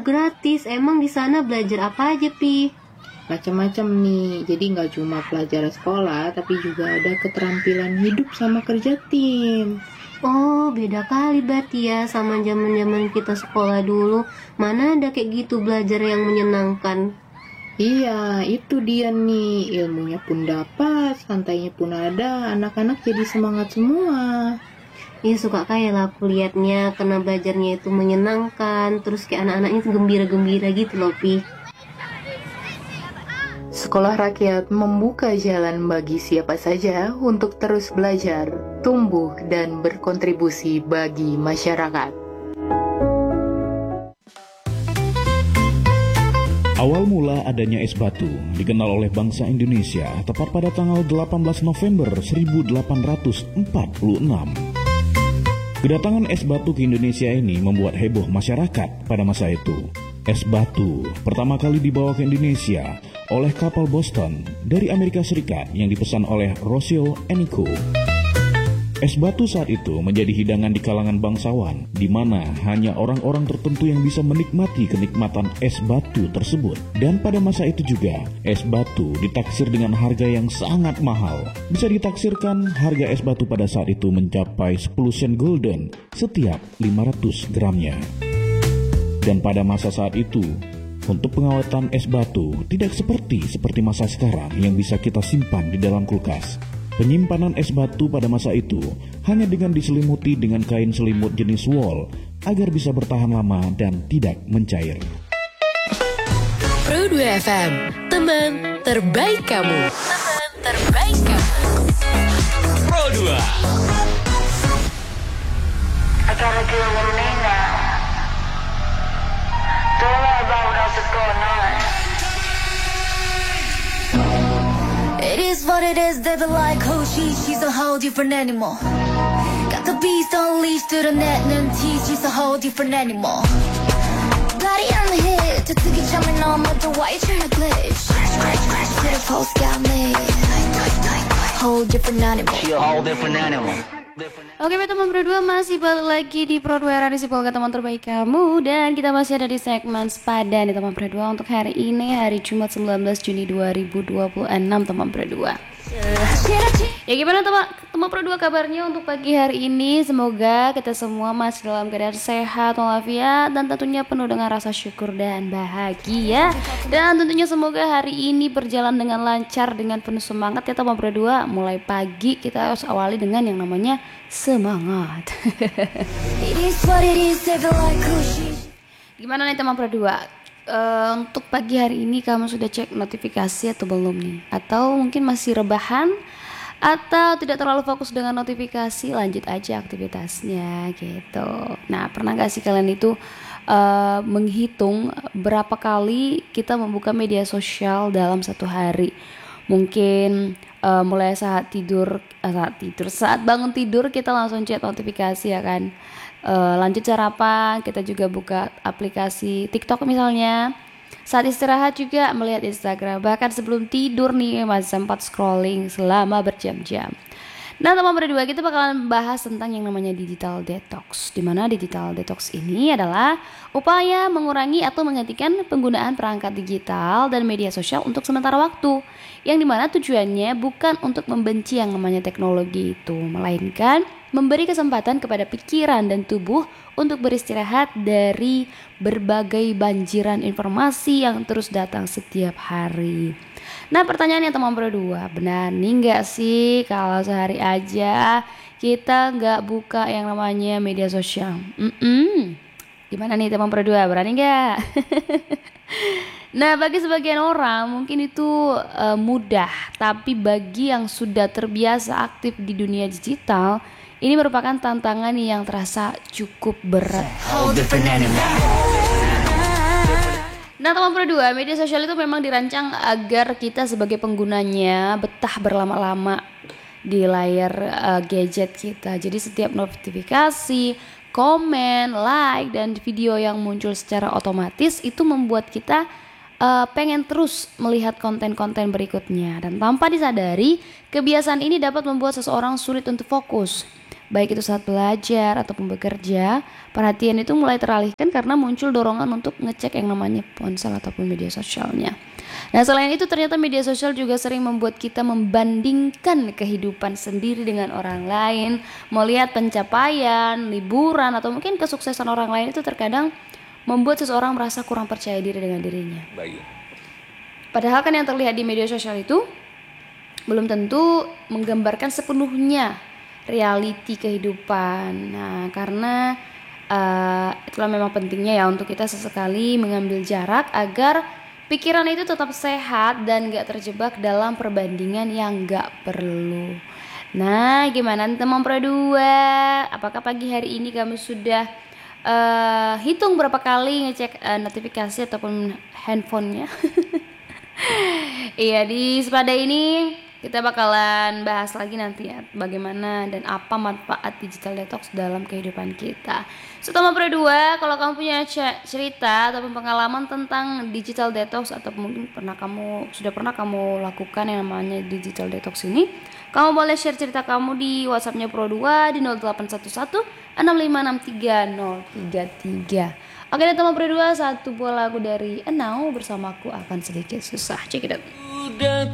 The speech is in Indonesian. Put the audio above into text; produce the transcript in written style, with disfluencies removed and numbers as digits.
gratis. Emang di sana belajar apa aja, Pi? Macam-macam nih, jadi nggak cuma pelajaran sekolah, tapi juga ada keterampilan hidup sama kerja tim. Oh, beda kali berarti ya sama zaman-zaman kita sekolah dulu. Mana ada kayak gitu belajar yang menyenangkan. Iya, itu dia nih, ilmunya pun dapat, santainya pun ada, anak-anak jadi semangat semua. Ya suka kayak lah aku liatnya, karena belajarnya itu menyenangkan. Terus kayak anak-anaknya itu gembira-gembira gitu loh, Pi. Sekolah rakyat membuka jalan bagi siapa saja untuk terus belajar, tumbuh, dan berkontribusi bagi masyarakat. Awal mula adanya es batu dikenal oleh bangsa Indonesia tepat pada tanggal 18 November 1846. Kedatangan es batu ke Indonesia ini membuat heboh masyarakat pada masa itu. Es batu pertama kali dibawa ke Indonesia oleh kapal Boston dari Amerika Serikat yang dipesan oleh Rossel and Co. Es batu saat itu menjadi hidangan di kalangan bangsawan, di mana hanya orang-orang tertentu yang bisa menikmati kenikmatan es batu tersebut. Dan pada masa itu juga, es batu ditaksir dengan harga yang sangat mahal. Bisa ditaksirkan harga es batu pada saat itu mencapai 10 sen golden setiap 500 gramnya. Dan pada masa saat itu, untuk pengawatan es batu tidak seperti masa sekarang yang bisa kita simpan di dalam kulkas. Penyimpanan es batu pada masa itu hanya dengan diselimuti dengan kain selimut jenis wol agar bisa bertahan lama dan tidak mencair. Pro 2 FM, teman terbaik kamu. Teman terbaik kamu. Pro 2. I gotta deal with me now. Don't worry about what else is going on. It is what it is, they be like, oh she's a whole different animal. Got the beast unleashed to the net and she's a whole different animal. Body on the hit, to get jumping on but the white trying to glitch. To the post got me. Whole different animal. She a whole different animal. Oke teman Pro 2, masih balik lagi di Pro 2 Era di Polga teman terbaik kamu. Dan kita masih ada di segmen sepadan nih teman Pro 2 untuk hari ini, hari Jumat 19 Juni 2026 teman Pro 2. Ya gimana teman Pro 2 kabarnya untuk pagi hari ini? Semoga kita semua masih dalam keadaan sehat walafiat dan tentunya penuh dengan rasa syukur dan bahagia. Dan tentunya semoga hari ini berjalan dengan lancar, dengan penuh semangat ya teman Pro 2. Mulai pagi kita harus awali dengan yang namanya semangat. Gimana nih teman Pro 2? Untuk pagi hari ini kamu sudah cek notifikasi atau belum nih? Atau mungkin masih rebahan atau tidak terlalu fokus dengan notifikasi, lanjut aja aktivitasnya gitu. Nah, pernah gak sih kalian itu menghitung berapa kali kita membuka media sosial dalam satu hari? Mungkin mulai saat bangun tidur kita langsung cek notifikasi ya kan. Lanjut sarapan kita juga buka aplikasi TikTok misalnya. Saat istirahat juga melihat Instagram. Bahkan sebelum tidur nih masih sempat scrolling selama berjam-jam. Nah teman berdua, kita bakalan bahas tentang yang namanya digital detox. Dimana digital detox ini adalah upaya mengurangi atau menghentikan penggunaan perangkat digital dan media sosial untuk sementara waktu. Yang dimana tujuannya bukan untuk membenci yang namanya teknologi itu, melainkan memberi kesempatan kepada pikiran dan tubuh untuk beristirahat dari berbagai banjiran informasi yang terus datang setiap hari. Nah pertanyaannya teman berdua, benar nih gak sih kalau sehari aja kita gak buka yang namanya media sosial? Gimana nih teman berdua, berani gak? Nah bagi sebagian orang mungkin itu mudah, tapi bagi yang sudah terbiasa aktif di dunia digital, ini merupakan tantangan yang terasa cukup berat. Nah teman Pro 2, media sosial itu memang dirancang agar kita sebagai penggunanya betah berlama-lama di layar gadget kita. Jadi setiap notifikasi, komen, like, dan video yang muncul secara otomatis itu membuat kita pengen terus melihat konten-konten berikutnya. Dan tanpa disadari, kebiasaan ini dapat membuat seseorang sulit untuk fokus, baik itu saat belajar ataupun bekerja, perhatian itu mulai teralihkan karena muncul dorongan untuk ngecek yang namanya ponsel ataupun media sosialnya. Nah, selain itu ternyata media sosial juga sering membuat kita membandingkan kehidupan sendiri dengan orang lain, melihat pencapaian, liburan, atau mungkin kesuksesan orang lain itu terkadang membuat seseorang merasa kurang percaya diri dengan dirinya. Padahal kan yang terlihat di media sosial itu belum tentu menggambarkan sepenuhnya realiti kehidupan. Nah, karena itulah memang pentingnya ya untuk kita sesekali mengambil jarak agar pikiran itu tetap sehat dan gak terjebak dalam perbandingan yang gak perlu. Nah, gimana teman Pro 2? Apakah pagi hari ini kamu sudah hitung berapa kali ngecek notifikasi ataupun handphonenya? Iya, di sepada ini kita bakalan bahas lagi nanti ya bagaimana dan apa manfaat digital detox dalam kehidupan kita. Teman Pro 2, kalau kamu punya cerita ataupun pengalaman tentang digital detox atau mungkin sudah pernah kamu lakukan yang namanya digital detox ini, kamu boleh share cerita kamu di WhatsApp-nya Pro 2 di 0811 6563 033. Oke deh teman Pro 2, satu buah lagu dari Enau bersamaku akan sedikit susah. Check it out.